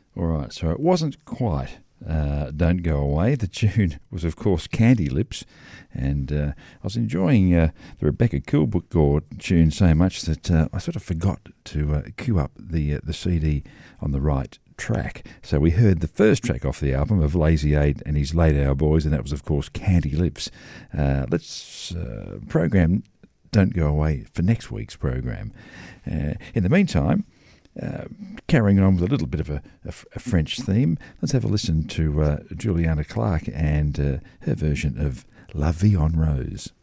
All right, so it wasn't quite Don't Go Away. The tune was, of course, Candy Lips, and I was enjoying the Rebecca Kilgore tune so much that I sort of forgot to cue up the CD on the right track. So we heard the first track off the album of Lazy 8 and his Late Hour Boys, and that was, of course, Candy Lips. Let's program Don't Go Away for next week's program. In the meantime, carrying on with a little bit of a French theme, let's have a listen to Juliana Clarke and her version of La Vie en Rose.